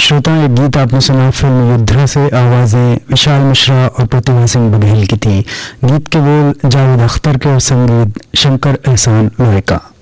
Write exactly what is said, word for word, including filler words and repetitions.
श्रोता, एक गीत आपने सुना फिल्म युद्ध से, आवाज़ें विशाल मिश्रा और प्रतिभा सिंह बघेल की थी। गीत के बोल जावेद अख्तर के और संगीत शंकर एहसान लोहे का।